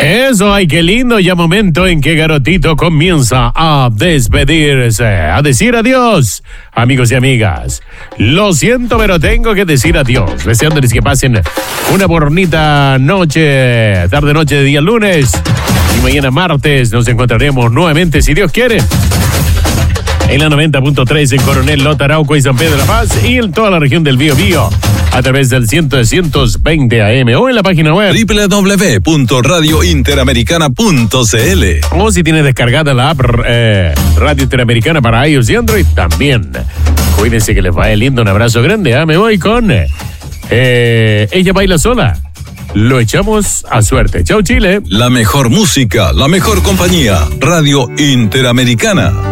Eso, ay, qué lindo ya momento en que Garotito comienza a despedirse, a decir adiós, amigos y amigas. Lo siento, pero tengo que decir adiós, deseándoles que pasen una bonita noche, tarde-noche de día lunes, y mañana martes nos encontraremos nuevamente, si Dios quiere, en la 90.3 en Coronel Lota, Arauco y San Pedro de la Paz, y en toda la región del Biobío, a través del 120 AM o en la página web www.radiointeramericana.cl. O si tienes descargada la app Radio Interamericana para iOS y Android también. Cuídense, que les vaya lindo, un abrazo grande. Me voy con Ella Baila Sola. Lo echamos a suerte. Chau, Chile. La mejor música, la mejor compañía. Radio Interamericana.